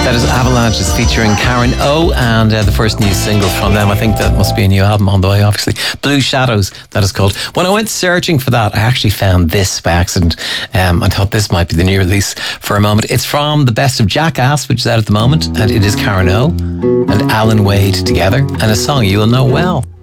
That is Avalanches featuring Karen O, and the first new single from them. I think that must be a new album on the way, obviously. Blue Shadows, that is called. When I went searching for that, I actually found this by accident. I thought this might be the new release for a moment. It's from The Best of Jackass, which is out at the moment, and it is Karen O and Alan Wade together, and a song you will know well.